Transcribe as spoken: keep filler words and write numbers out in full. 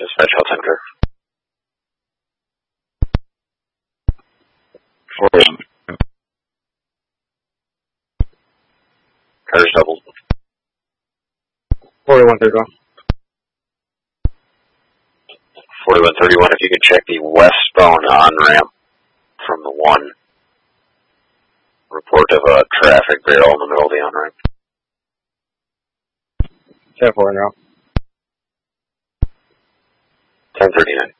Dispatch Health Center. forty-one. Cars doubled. forty-one thirty-one. forty-one thirty-one, if you could check the westbound on-ramp from the one. Report of a traffic barrel in the middle of the on-ramp. ten four now. ten thirty-nine.